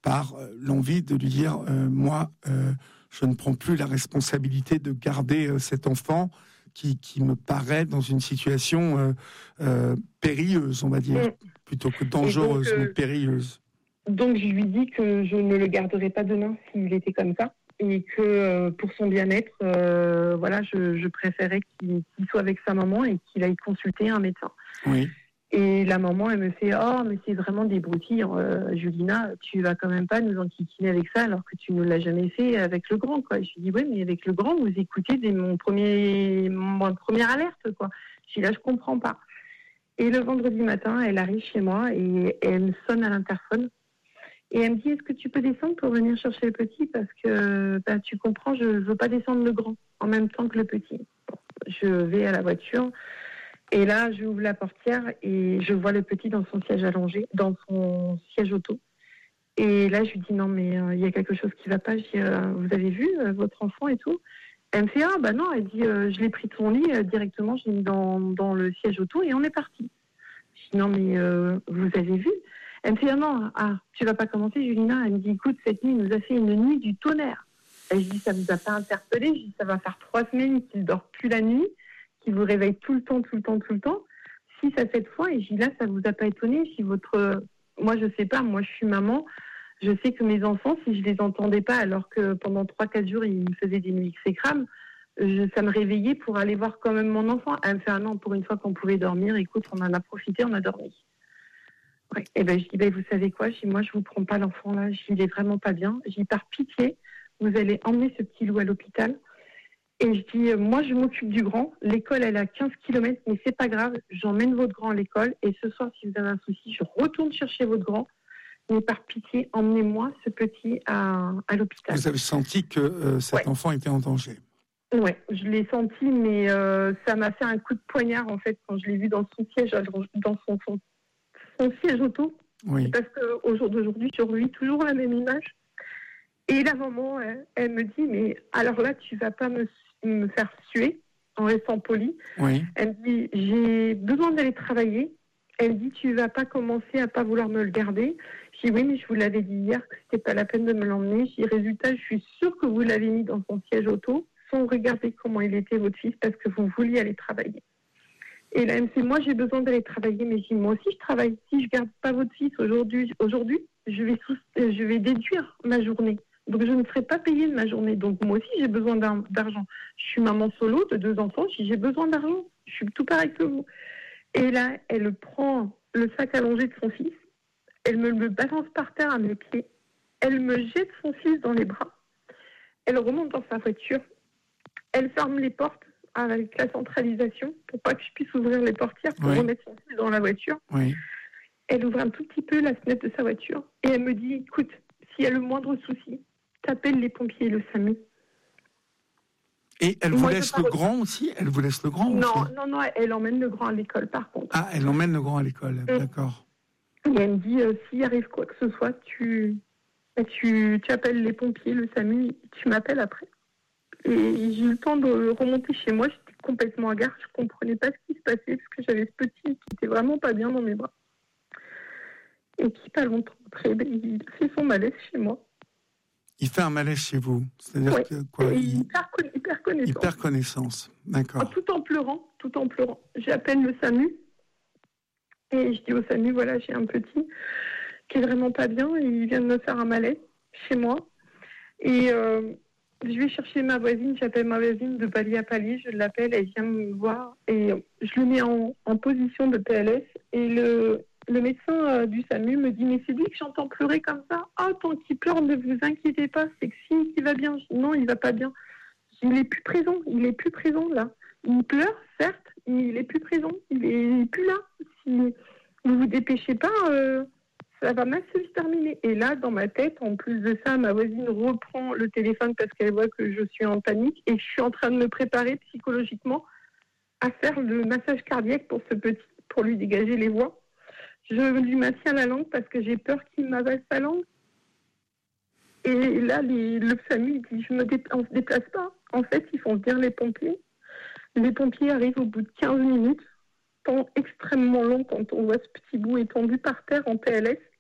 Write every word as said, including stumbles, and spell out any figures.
par euh, l'envie de lui dire euh, moi, euh, je ne prends plus la responsabilité de garder euh, cet enfant qui, qui me paraît dans une situation euh, euh, périlleuse, on va dire, mmh. plutôt que dangereuse, donc, euh, mais périlleuse. Donc je lui dis que je ne le garderai pas demain s'il était comme ça, et que euh, pour son bien-être, euh, voilà, je, je préférais qu'il, qu'il soit avec sa maman et qu'il aille consulter un médecin. Oui. Et la maman, elle me fait « Oh, mais c'est vraiment des broutilles, euh, Julina, tu vas quand même pas nous enquiquiner avec ça alors que tu ne l'as jamais fait avec le grand, quoi. » Je lui dis « Oui, mais avec le grand, vous écoutez dès mon premier, mon première alerte, quoi. » Je dis « Là, je comprends pas. » Et le vendredi matin, elle arrive chez moi et elle me sonne à l'interphone. Et elle me dit « Est-ce que tu peux descendre pour venir chercher le petit ? Parce que bah, tu comprends, je ne veux pas descendre le grand en même temps que le petit. » Bon, je vais à la voiture. Et là, j'ouvre la portière et je vois le petit dans son siège allongé, dans son siège auto. Et là, je lui dis, non, mais il euh, y a quelque chose qui ne va pas. Je dis, euh, vous avez vu euh, votre enfant et tout ? Elle me fait, ah, bah non, elle dit, euh, je l'ai pris de son lit euh, directement, je l'ai mis dans, dans le siège auto et on est parti. Je dis, non, mais euh, vous avez vu ? Elle me fait, ah non, ah, tu ne vas pas commencer, Julina. Elle me dit, écoute, cette nuit, il nous a fait une nuit du tonnerre. Et je dis, ça ne vous a pas interpellé ? Je dis, ça va faire trois semaines qu'il ne dort plus la nuit, qui vous réveille tout le temps, tout le temps, tout le temps, six à sept fois, et je dis là, ça vous a pas étonné si votre... Moi, je sais pas, moi, je suis maman, je sais que mes enfants, si je les entendais pas, alors que pendant trois quatre jours, ils me faisaient des nuits exécrables, je, ça me réveillait pour aller voir quand même mon enfant. Elle me fait, ah non, pour une fois qu'on pouvait dormir, écoute, on en a profité, on a dormi. Ouais. Et ben, je dis, ben, vous savez quoi, je dis, moi, je vous prends pas l'enfant là, je dis, il est vraiment pas bien. Je dis, par pitié, vous allez emmener ce petit loup à l'hôpital. Et je dis, moi, je m'occupe du grand. L'école, elle est à quinze kilomètres, mais c'est pas grave. J'emmène votre grand à l'école. Et ce soir, si vous avez un souci, je retourne chercher votre grand. Mais par pitié, emmenez-moi ce petit à, à l'hôpital. Vous avez senti que euh, cet ouais. enfant était en danger ? Ouais, je l'ai senti, mais euh, ça m'a fait un coup de poignard, en fait, quand je l'ai vu dans son siège, dans son, son, son siège auto. Oui. Parce qu'au jour d'aujourd'hui, je revis toujours la même image. Et la maman, elle, elle me dit, mais alors là, tu vas pas me me faire suer en restant polie. Oui. Elle me dit, j'ai besoin d'aller travailler. Elle dit, tu vas pas commencer à pas vouloir me le garder. Je dis, oui, mais je vous l'avais dit hier que c'était pas la peine de me l'emmener. Je dis, résultat, je suis sûre que vous l'avez mis dans son siège auto sans regarder comment il était, votre fils, parce que vous vouliez aller travailler. Et là, elle me fait, moi, j'ai besoin d'aller travailler. Mais je dis, moi aussi, je travaille. Si je garde pas votre fils aujourd'hui, aujourd'hui je vais sous, je vais déduire ma journée. Donc, je ne serai pas payée de ma journée. Donc, moi aussi, j'ai besoin d'argent. Je suis maman solo de deux enfants. J'ai besoin d'argent. Je suis tout pareil que vous. Et là, elle prend le sac allongé de son fils. Elle me le balance par terre à mes pieds. Elle me jette son fils dans les bras. Elle remonte dans sa voiture. Elle ferme les portes avec la centralisation pour pas que je puisse ouvrir les portières pour oui. remettre son fils dans la voiture. Oui. Elle ouvre un tout petit peu la fenêtre de sa voiture et elle me dit, écoute, s'il y a le moindre souci, t'appelles les pompiers et le SAMU. Et elle vous Moi, laisse le grand aussi ? Elle vous laisse le grand Non, aussi non, non, elle emmène le grand à l'école par contre. Ah, elle emmène le grand à l'école, mmh. D'accord. Et elle me dit, euh, s'il arrive quoi que ce soit, tu, tu, tu appelles les pompiers, le SAMU, tu m'appelles après. Et j'ai eu le temps de remonter chez moi, j'étais complètement à gare, je comprenais pas ce qui se passait, parce que j'avais ce petit qui était vraiment pas bien dans mes bras. Et qui, pas longtemps après, il fait son malaise chez moi. Il fait un malaise chez vous, c'est-à-dire ouais. que quoi il, il, perd, il perd connaissance. Il perd connaissance, d'accord. Tout en pleurant, tout en pleurant. J'appelle le SAMU et je dis au SAMU, voilà, j'ai un petit qui est vraiment pas bien et il vient de me faire un malaise chez moi. Et euh, je vais chercher ma voisine, j'appelle ma voisine de palier à palier, je l'appelle, elle vient me voir et je le mets en, en position de P L S et le... Le médecin euh, du SAMU me dit, mais c'est lui que j'entends pleurer comme ça. Oh, tant qu'il pleure, ne vous inquiétez pas, c'est que si, il va bien. Je dis, non, il va pas bien. Je dis, il est plus présent, il est plus présent là. Il pleure, certes, mais il est plus présent, il est plus là. Si vous vous dépêchez pas, euh, ça va mal se terminer. Et là, dans ma tête, en plus de ça, ma voisine reprend le téléphone parce qu'elle voit que je suis en panique et je suis en train de me préparer psychologiquement à faire le massage cardiaque pour ce petit, pour lui dégager les voies. Je lui maintiens la langue parce que j'ai peur qu'il m'avale sa langue. Et là, les, le SAMU dit, je me dé, on ne se déplace pas. En fait, ils font venir les pompiers. Les pompiers arrivent au bout de quinze minutes, temps extrêmement long quand on voit ce petit bout étendu par terre en P L S.